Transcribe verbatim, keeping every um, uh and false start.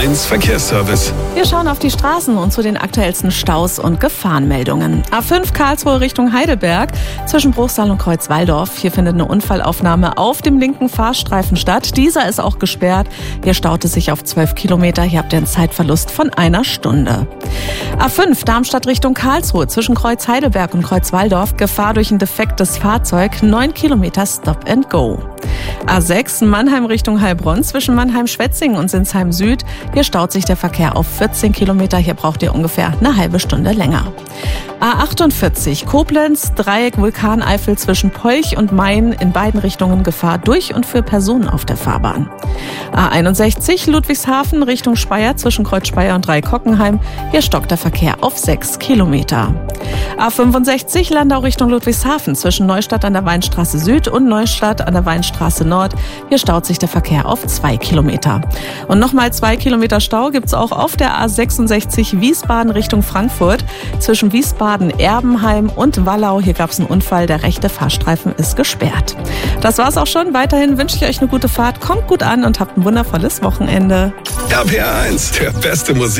eins Verkehrsservice. Wir schauen auf die Straßen und zu den aktuellsten Staus und Gefahrenmeldungen. A fünf Karlsruhe Richtung Heidelberg zwischen Bruchsal und Kreuzwaldorf. Hier findet eine Unfallaufnahme auf dem linken Fahrstreifen statt. Dieser ist auch gesperrt. Hier staut es sich auf zwölf Kilometer. Hier habt ihr einen Zeitverlust von einer Stunde. A fünf Darmstadt Richtung Karlsruhe zwischen Kreuz Heidelberg und Kreuzwaldorf. Gefahr durch ein defektes Fahrzeug. neun Kilometer Stop and Go. A sechs Mannheim Richtung Heilbronn zwischen Mannheim-Schwetzingen und Sinsheim Süd. Hier staut sich der Verkehr auf vierzehn Kilometer. Hier braucht ihr ungefähr eine halbe Stunde länger. A achtundvierzig Koblenz, Dreieck Vulkaneifel zwischen Polch und Main, in beiden Richtungen Gefahr durch und für Personen auf der Fahrbahn. A einundsechzig Ludwigshafen Richtung Speyer zwischen Kreuz Speyer und Dreieck-Hockenheim. Hier stockt der Verkehr auf sechs Kilometer. A fünfundsechzig Landau Richtung Ludwigshafen zwischen Neustadt an der Weinstraße Süd und Neustadt an der Weinstraße Nord. Hier staut sich der Verkehr auf zwei Kilometer. Und nochmal zwei Kilometer Stau gibt's auch auf der A sechsundsechzig Wiesbaden Richtung Frankfurt zwischen Wiesbaden, Erbenheim und Wallau. Hier gab's einen Unfall, der rechte Fahrstreifen ist gesperrt. Das war's auch schon. Weiterhin wünsche ich euch eine gute Fahrt. Kommt gut an und habt ein wundervolles Wochenende. R P R eins, der beste Musik.